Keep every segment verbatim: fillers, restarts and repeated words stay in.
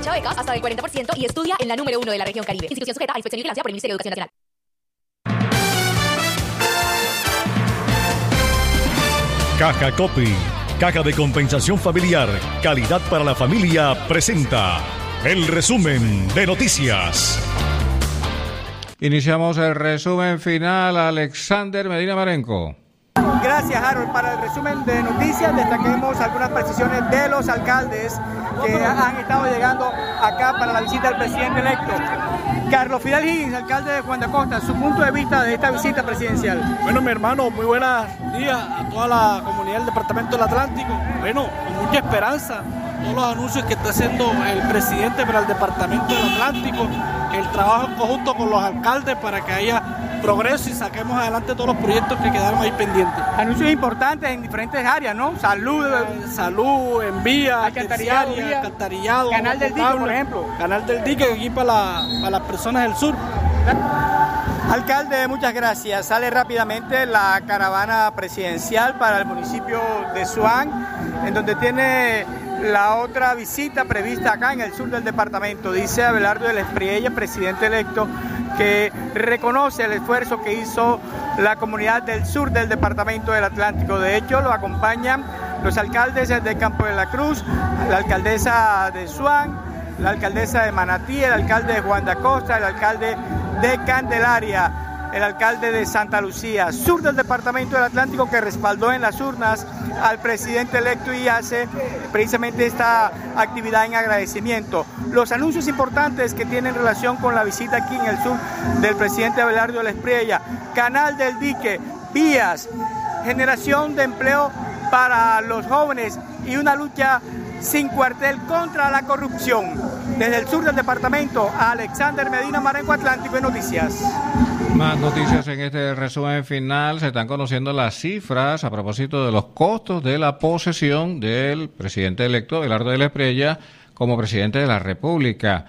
Aprovecha becas hasta del cuarenta por ciento y estudia en la número uno de la región Caribe. Institución sujeta a inspección y vigilancia por el Ministerio de Educación Nacional. Caja Copy, Caja de Compensación Familiar, calidad para la familia, presenta el resumen de noticias. Iniciamos el resumen final. Alexander Medina Marenco. Gracias, Harold. Para el resumen de noticias destaquemos algunas precisiones de los alcaldes que han estado llegando acá para la visita del presidente electo. Carlos Fidel Higgins, alcalde de Juan de Acosta, su punto de vista de esta visita presidencial. Bueno, mi hermano, muy buenos días a toda la comunidad del Departamento del Atlántico. Bueno, con mucha esperanza, todos los anuncios que está haciendo el presidente para el Departamento del Atlántico, el trabajo en conjunto con los alcaldes para que haya progreso y saquemos adelante todos los proyectos que quedaron ahí pendientes. Anuncios importantes en diferentes áreas, ¿no? Salud, eh, salud, en vía, alcantarillado, vía, alcantarillado, Canal del Dique, por ejemplo. Canal del Dique aquí para, la, para las personas del sur. Alcalde, muchas gracias. Sale rápidamente la caravana presidencial para el municipio de Suán, en donde tiene la otra visita prevista acá en el sur del departamento. Dice Abelardo de la Espriella, presidente electo, que reconoce el esfuerzo que hizo la comunidad del sur del departamento del Atlántico. De hecho, lo acompañan los alcaldes de Campo de la Cruz, la alcaldesa de Suán, la alcaldesa de Manatí, el alcalde de Juan de Acosta, el alcalde de Candelaria, el alcalde de Santa Lucía, sur del departamento del Atlántico, que respaldó en las urnas al presidente electo y hace precisamente esta actividad en agradecimiento. Los anuncios importantes que tienen relación con la visita aquí en el sur del presidente Abelardo de la Espriella: Canal del Dique, vías, generación de empleo para los jóvenes y una lucha sin cuartel contra la corrupción. Desde el sur del departamento, Alexander Medina Marenco, Atlántico de Noticias. Más noticias en este resumen final. Se están conociendo las cifras a propósito de los costos de la posesión del presidente electo Abelardo de la Espriella como presidente de la República.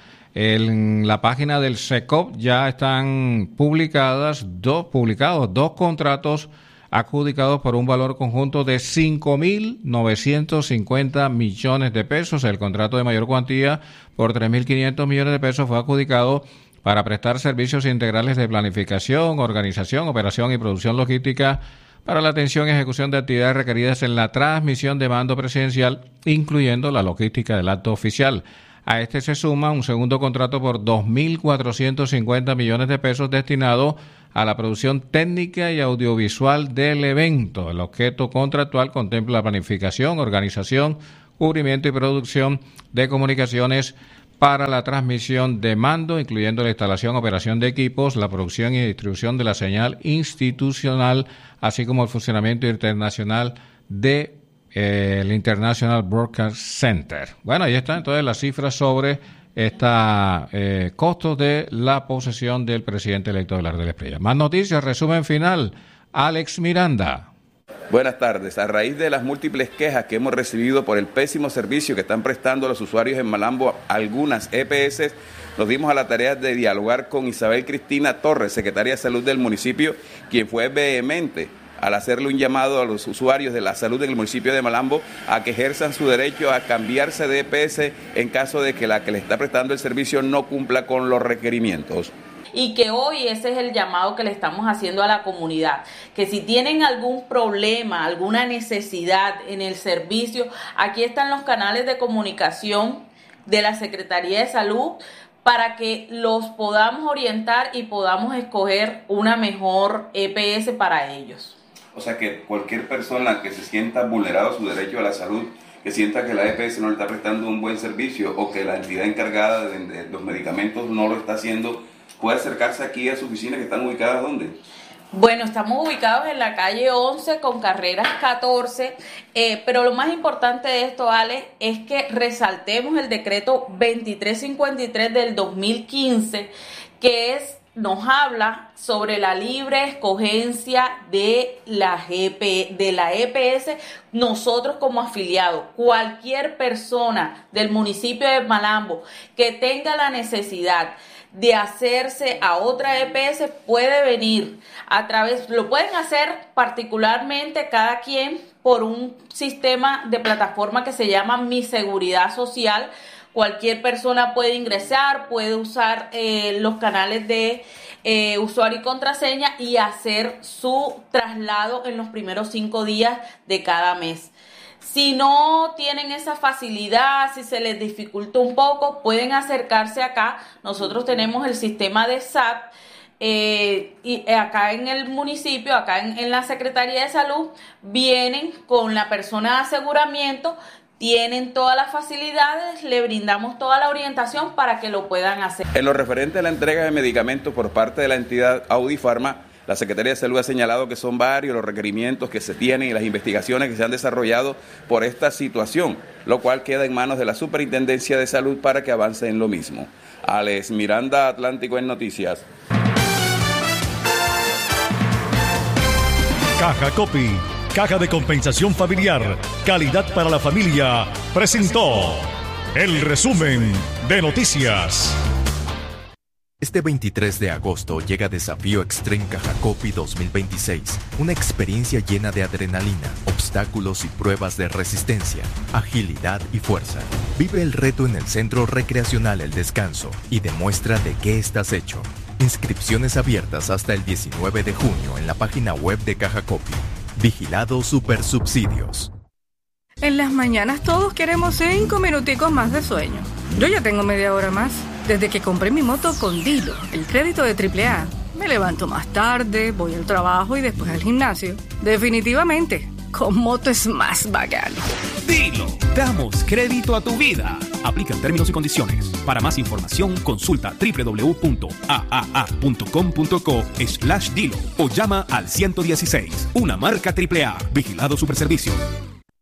En la página del SECOP ya están publicadas dos publicados dos contratos adjudicados por un valor conjunto de cinco mil novecientos cincuenta millones de pesos. El contrato de mayor cuantía, por tres mil quinientos millones de pesos, fue adjudicado para prestar servicios integrales de planificación, organización, operación y producción logística para la atención y ejecución de actividades requeridas en la transmisión de mando presidencial, incluyendo la logística del acto oficial. A este se suma un segundo contrato por dos mil cuatrocientos cincuenta millones de pesos destinado a la producción técnica y audiovisual del evento. El objeto contractual contempla la planificación, organización, cubrimiento y producción de comunicaciones para la transmisión de mando, incluyendo la instalación, operación de equipos, la producción y distribución de la señal institucional, así como el funcionamiento internacional de eh, el International Broadcast Center. Bueno, ahí están entonces las cifras sobre esta eh, costos de la posesión del presidente electo Abelardo de la Espriella. Más noticias, resumen final. Alex Miranda. Buenas tardes. A raíz de las múltiples quejas que hemos recibido por el pésimo servicio que están prestando los usuarios en Malambo algunas E P S, nos dimos a la tarea de dialogar con Isabel Cristina Torres, secretaria de Salud del municipio, quien fue vehemente al hacerle un llamado a los usuarios de la salud en el municipio de Malambo a que ejerzan su derecho a cambiarse de E P S en caso de que la que le está prestando el servicio no cumpla con los requerimientos. Y que hoy ese es el llamado que le estamos haciendo a la comunidad, que si tienen algún problema, alguna necesidad en el servicio, aquí están los canales de comunicación de la Secretaría de Salud para que los podamos orientar y podamos escoger una mejor E P S para ellos. O sea que cualquier persona que se sienta vulnerado su derecho a la salud, que sienta que la E P S no le está prestando un buen servicio o que la entidad encargada de, de los medicamentos no lo está haciendo, puede acercarse aquí a su oficina, que están ubicadas ¿dónde? Bueno, estamos ubicados en la calle once con carreras catorce, eh, pero lo más importante de esto, Ale, es que resaltemos el decreto veintitrés cincuenta y tres del dos mil quince, que es nos habla sobre la libre escogencia de la G P, de la E P S. Nosotros como afiliados, cualquier persona del municipio de Malambo que tenga la necesidad de hacerse a otra E P S puede venir a través, lo pueden hacer particularmente cada quien por un sistema de plataforma que se llama Mi Seguridad Social, cualquier persona puede ingresar, puede usar eh, los canales de eh, usuario y contraseña y hacer su traslado en los primeros cinco días de cada mes. Si no tienen esa facilidad, si se les dificulta un poco, pueden acercarse acá. Nosotros tenemos el sistema de S A P eh, y acá en el municipio, acá en, en la Secretaría de Salud, vienen con la persona de aseguramiento, tienen todas las facilidades, le brindamos toda la orientación para que lo puedan hacer. En lo referente a la entrega de medicamentos por parte de la entidad Audifarma, la Secretaría de Salud ha señalado que son varios los requerimientos que se tienen y las investigaciones que se han desarrollado por esta situación, lo cual queda en manos de la Superintendencia de Salud para que avance en lo mismo. Alex Miranda, Atlántico en Noticias. Caja Copy, Caja de Compensación Familiar, Calidad para la Familia, presentó el resumen de noticias. Este veintitrés de agosto llega Desafío Extreme Caja Copy dos mil veintiséis, una experiencia llena de adrenalina, obstáculos y pruebas de resistencia, agilidad y fuerza. Vive el reto en el Centro Recreacional El Descanso y demuestra de qué estás hecho. Inscripciones abiertas hasta el diecinueve de junio en la página web de Caja Copy. Vigilado Supersubsidios. En las mañanas todos queremos cinco minuticos más de sueño. Yo ya tengo media hora más. Desde que compré mi moto con Dilo, el crédito de triple A, me levanto más tarde, voy al trabajo y después al gimnasio. Definitivamente, con moto es más bacano. Dilo, damos crédito a tu vida. Aplican términos y condiciones. Para más información, consulta doble u doble u doble u punto a a a punto com punto co slash Dilo o llama al ciento dieciséis. Una marca triple A. Vigilado Superservicios.